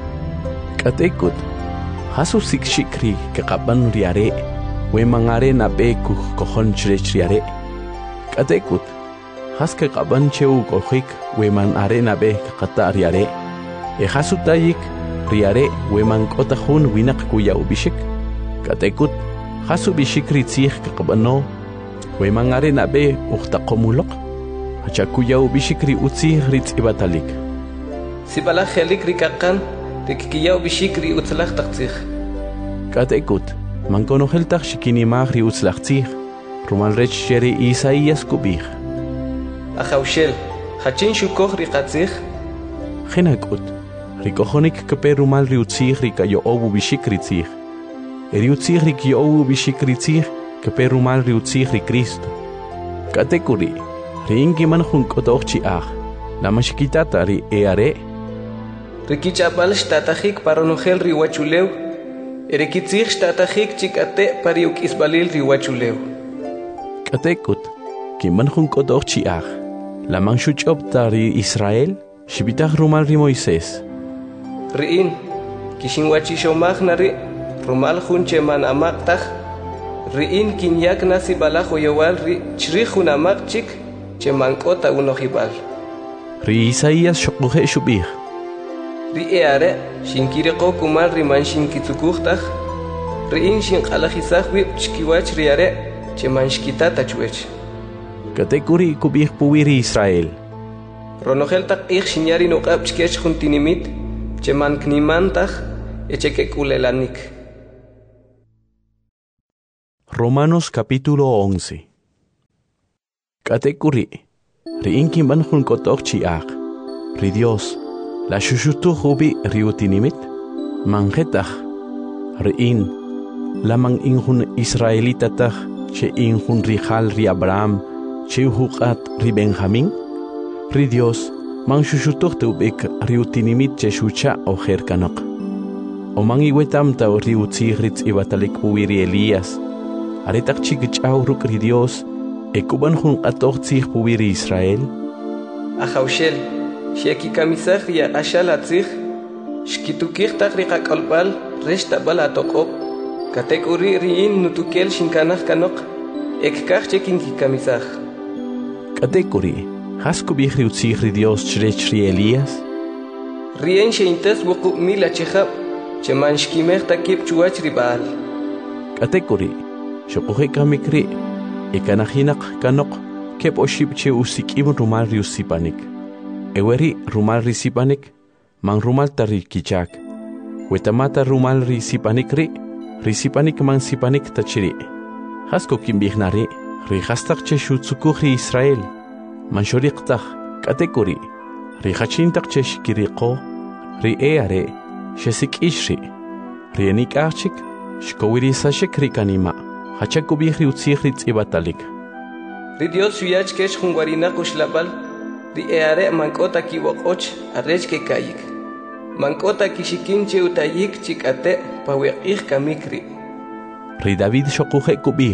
k'atek'ut has usik'xik ri kaqab'an riare weman are nab'e kujkojon chrech riare k'atek'ut has kaqab'an che uk'ojik weman are nab'e kaqata' riare e has utayik riare weman k'ota jun winaq kuya ub'ixik k'atek'ut has ub'ixik ri tzij kaqab'ano weman are nab'e ujtaqomuloq hacha kuya ub'ixik ri utzij ri tz'ibatalik si balaj jelik ri kaqan ri kikiya ub'ixik ri utzlaj taq tzij k'atek'ut man konojel taj xikinimaj ri utzlaj tzij rumal rech cheri Isaías kub'ij ajawxel hachin xukoj ri qatzij jinak'ut ri kojonik kape rumal ri utzij ri kayo'ow ub'ixik ri tzij eri utzij ri kiyo'ow ub'ixik ri tzij kape rumal ri utzij ri Cristo k'atek'uri ri inkiman jun k'otoj chi'aj lama xikitata ri eare ri kich'ab'al xtatajik paronojel ri wachulew eri kitzij xtatajik chik'ate' pari uk'isb'alil ri wachulew k'atek'ut kiman jun k'otoj chi'aj laman xuch'ob ta ri Israel xibitaj rumal ri Moisés ri'in kixinwachixomaj nari rumal jun che man amaq taj ri'in kinyak na si balaj oyowal ri chrij jun amaq chik che man k'ota unojib'al ri Isaías xoquje xub'ij ri eare xinkiriqo kumal ri man xinkitzukuj taj ri'in xinq'alajisaj wib' chkiwach riare che man xkitata chwech k'atek'uri kub'ij puwi ri Israel ronojel taq q'ij xinyari nuq'ab' chkech jun tinimit che man kniman taj eche k'ek'ulelanik Romanos capítulo once. Katekuri, ri inkin ban hun kotok chiak, ri Dios, la shushutu hubi riutinimit, mangetach, ri in, la man inhun Israelitatach, che inhun rijal ri Abraham, che hukat ri Benjamin, ri Dios, man shushutu tubik riutinimit che shucha o herkanak. O man iwetam ta riutzigritz ibatalik puiri Elías, aretak chigchaw ruk ri Dios, ekuban hun qatoqtzig puiri Israel. Ahaushel, sheki kamisach ya ashalatzig, shkitukig tagri qakalbal, resta bala toqop, katekuri riin nutukel shinkanach kanok, ekkach chekin ki kamisach. Katekuri, hasku bihri utzig ri Dios chrech ri Elías? Rien sheintas wuqu mila chehab, cheman shkimech takib chuach ri baal. Katekuri, shokuhe kamikri, ekanahinak kanok, kep oshib che usikim rumal ri usipanik. Eweri rumal ri sipanik, man rumal tari kichak. Wetamata rumal ri sipanik ri, ri sipanik man sipanik tachiri. Hasko kimbihnari, ri hastak che shutsukuh ri Israel. Man shoriqtach, katekuri, ri hachintak che shikiriqo, ri eare, shesik ishri, ri enik archik, shkowiri sashik ri kanima. Hachakubihri utzigritz ibatalik. Ri Dios shuyach kesh hungwarina kushlabal, ri eare mankota kiwokoch arech ke kayik. Mankota kishikinche utayik chikate pawiqih kamikri. Ri David shokuhe kubih.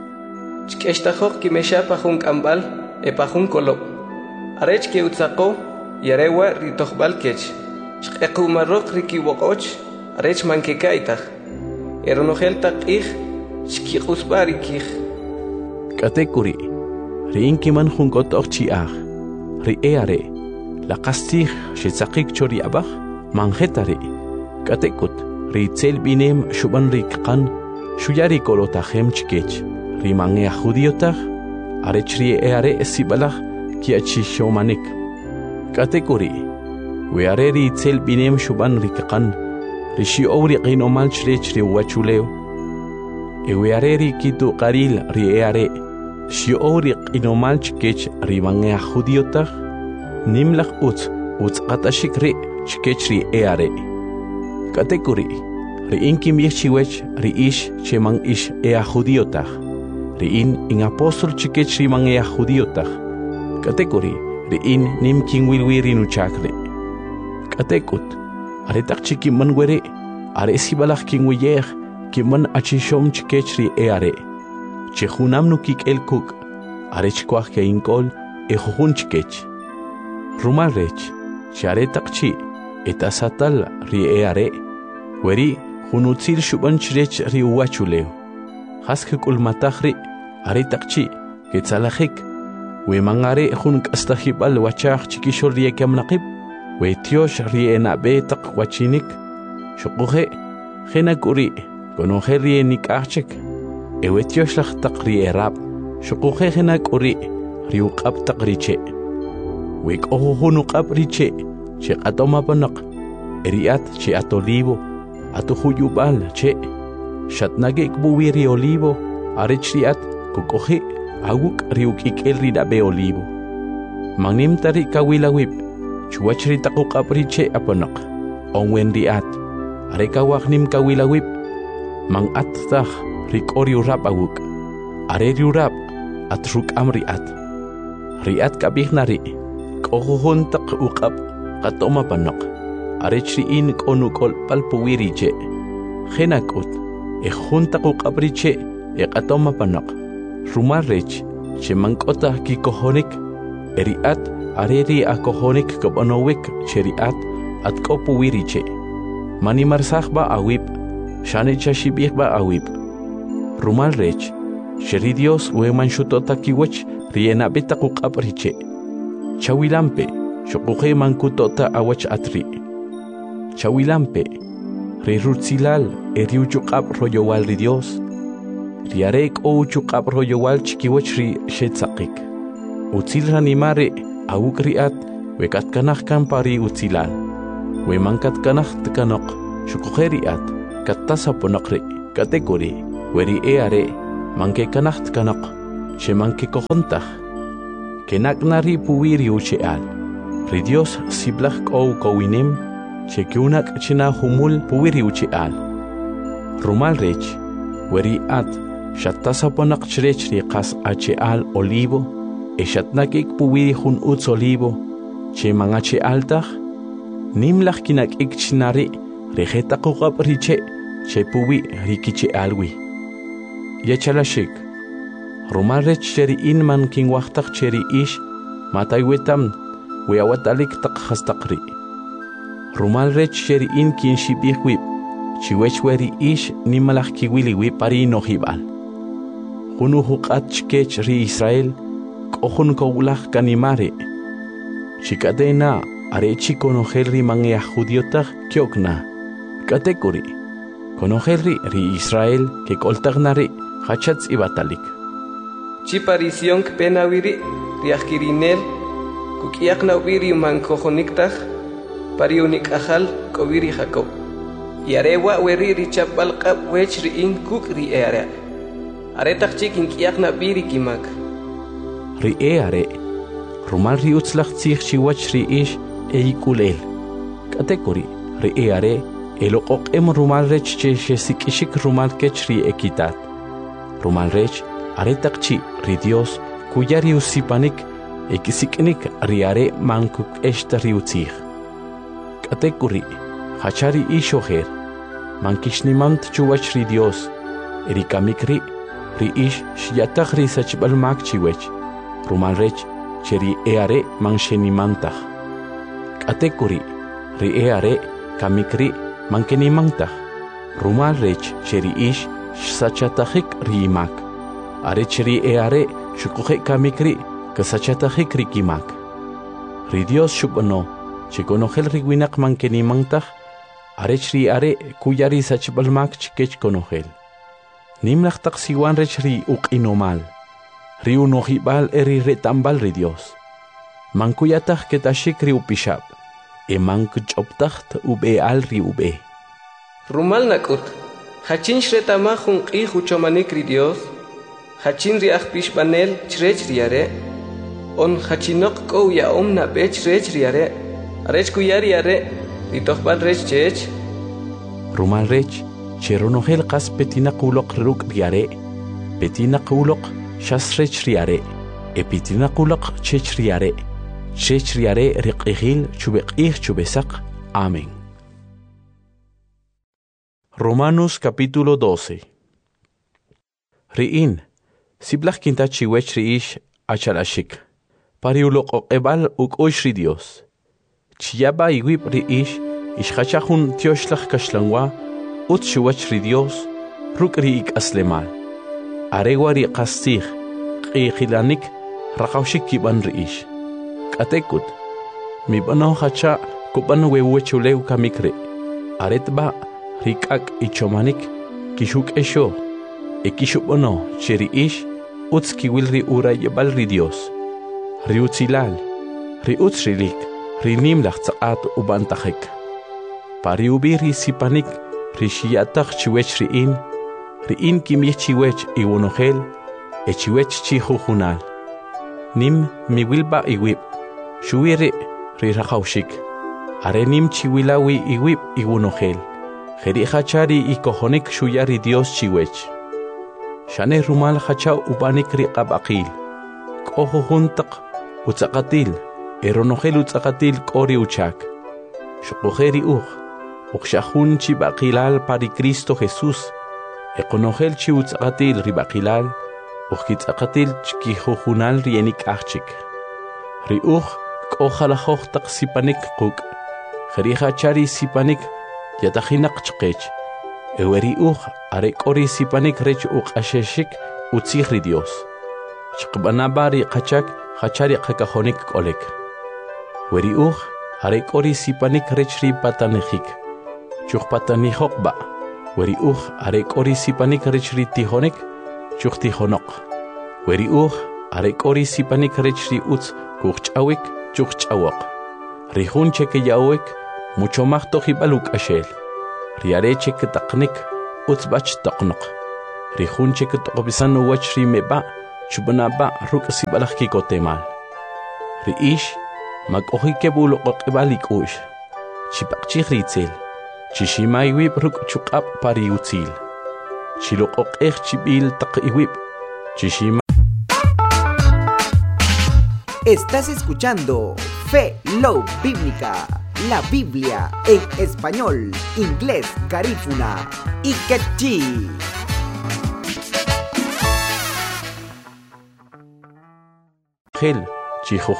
Chkeshtajok kimesha pahun kambal e pahun kolop. Arech ke utzako yarewa ri tohbal kech. Chkekumarok ri kiwokoch arech mankekaitach. Eronogel taqih Shkiqusbarikih. Katekuri, ri inkiman hunkot orchiach, ri eare, la kastig shetsakik chori abach, manjetari, katekut, ri tzel binem shuban rikkan, shuyari kolotachem chkech, ri mangea judiotach, arechri eare esibalach, kiachi shomanik. Katekuri, weare ri tzel binem shuban rikkan, ri shiori qinomal chrech ri wachuleo. Eweareri kitu qaril ri eare, shioriq inomalch kech ri mangea judiotach, nimlach utz, utz qatashik ri chkech ri eare. Katekuri, ri inkim yechchiwech ri ish che man ish ea judiotach, ri in in apostol chkech ri mangea judiotach. Katekuri, ri in nim kingwilwiri nuchakre. Katekut, aretak chiki manwere, are sibalach kingwiyeh, Kiman achishom chkechri eare. Chehunam nukik el kuk. Arech kwach ke inkol e jujun chkech. Rumal rech. Charetak chi. Etasatal ri eare. Weri junutzil shuban chrech ri uachuleo. Haske kulmatachri. Aretak chi. Ketzalachik. We mangare jun kastahibal wachach chikishol ri ekamnaqib. We tiosh ri enabe tak wachinik. Shukuhe. Genakuri. Konoheri nikachik, ewetioslach takri erab, shukuhena kuri, riukap takriche. Wik ohunuqap riche, che atoma panak, eriat che atolivo, atuhuyubal che, shatnagik buwiri olivo, arichriat, kukohi, awuk riukik el ridabe olivo. Mangnim tari kawilawib, chuachri takukap riche apanak, onwen riat, arekawaknim kawilawib, Mang attach rik ori urap awuk, areri urap at ruk amriat. Riat kabihnari, kohuhuntak ukap katoma panok, arechri in konukol palpuwiri che. Henakut, e juntak ukapriche, e katoma panok. Rumarrech, che mangkota kikohonik, eriat areri akohonik kabanowik cheriat at kopuwiri che. Manimarsach ba awip, Shane chashibih ba awib. Rumal rech, sheri Dios weman shutota kiwech riena beta kukapriche. Chawilampe, shokuhe mankutota awach atri. Chawilampe, rirutzilal eriuchukap royowal ri Dios. Riarek o uchukap royowal chikiwech ri shetzakik. Utzil ranimare awuk riat wekat kanach kampari utzilal. Wemankat kanach tkanok, shokuhe riat. Katasa ponakri, kategori, weri eare, manke kanacht kanaq che manke kojontaj kenak nari puwiri ucheal ri Dios siblaj kou kowinem che kiunak china humul puwiri ucheal rumal rech weri at shattasaponak chrech ri qas acheal olivo e shatnakik puwiri hun uts olivo che mangache altaj nimlaj kinak ik chinari rejeta qogab riche che puwi rikiche alwi yachalashik rumal rech cheri inman kin waqtaq cheri ish mataywetam weawatalik taq khastaqri rumal rech cheri in kin shibihwi chiwechweri ish nimalaj kiwili wi pari nohibal hunu huqat chkech ri Israel qohun kowlaj kanimare chikadena arechi konogel ri mangya judiotaq kyokna katekuri konogel ri ri Israel ke koltagnari hachats ibatalik chiparision penawiri riakirinel kukiakna wiri mankojoniktaj pariunik ajal kowiri Jacob yarewa weri richapal qab wech ri in kuk ri area aretak chikin kiakna biri kimak ri are rumal ri utzlaq tsig chiwach ri ish eikulel katekuri ri are eloqoq em rumal rech che sikishik rumal kech ri ekitat rumal rech aretaqchi ri Dios kuyari usipanik ekisiknik ri are mankuk eshta ri utzig katekuri hachari ishoher mankishnimant chuwach ri Dios erikamikri ri ish shiyataq ri sachbal mak chiwech rumal rech cheri eare manshenimantaq katekuri ri eare kamikri mankenimantaq rumal rech cheri ish sachatajik rimak are cheri eare shukuje kamikri kasachatajik rikimak ri Dios shubano chikonogel riwinak mankenimantaq are chri are kuyari sachbalmak chikech konogel nimlaj taq siwan rech ri uqinomal ri unohibal eri retambal ri Dios mankuyataj ketashik ri upishab e mankuchoptacht ube al ri ube rumal nakut hachin shretama junqi huchomanik ri Dios hachin ri akpish banel chrech riare on hachinok ko ya omna bech rech riare arech kuyari are ri tohbal rech chech rumal rech cheronogel qas petina quloq ruk riare petina quloq shasrech riare epitina quloq chech riare chech riare riqihil chubeqih chubesaq amén. Romanos capítulo doce. Riin, siblaj kinta chiwech riish achalashik. Pariuloq oqebal uk oishri Dios. Chiyaba iwib riish ishachahun tioshlach kashlangwa ut chiwech ri Dios ruk riik aslemal. Arewa ri qastig qiqilanik raqawshik kiban riish. Katekut mibano hacha kuban wewechuleu kamikre. Aretba rikak ichomanik kishuk esho ekishubono cheri ish utski wilri ura yebal ri Dios ri utzilal ri utzrilik ri nimlach tsaqat ubantahek pari ubiri sipanik ri shiyatak chiwech ri in ri in kimich chiwech iwonogel e chiwech chihujunal nim miwilba iwib shuire ri raqawshik are nim chiwilawi iwib iwonogel Jeri hachari y kojonik shuyari Dios chiwech. Shane rumal hacha ubanik riqab aqil. Koho juntaq utzaqatil. Eronogel utzaqatil kori uchak. Shukojeri uj. Uxahun chibaqilal pari Cristo Jesús. Ekonogel chi utzaqatil ribaqilal. Uxkitzaqatil chkihujunal rienik achik. Ri uj kojalajoj taq sipanik quk. Jeri hachari sipanik yatajinak chqech eweri uj are qori sipanik rech uq asheshik utzigri Dios chqbanabari qachak hachari qakajonik kolek weri uj are qori sipanik rech ri patanejik chuqpatanijokba weri uj are qori sipanik rech ri tijonik chuqtijonok weri uj are qori sipanik rech ri utz kuqchawik chuqchawok ri junche ke yawek mucho más tojibaluk ashel riareche que taqnik utzbach taqnaq rihunche ketoqopisan uwach rimeba chubanaba rukasi balaki kotemal riish makohike bulo qoqibalik ush chipaqchi ritzel chishimay wib ruk chuqab pariutzil chiloqoqej chibil taqiwib chishima. Estás escuchando Fe Love Bíblica, la Biblia en español, inglés, garífuna y quechí. Gel, chijo